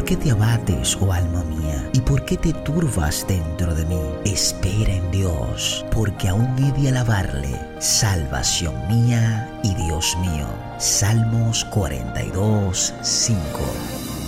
¿Por qué te abates, oh alma mía? ¿Y por qué te turbas dentro de mí? Espera en Dios, porque aún he de alabarle, salvación mía y Dios mío. Salmos 42:5.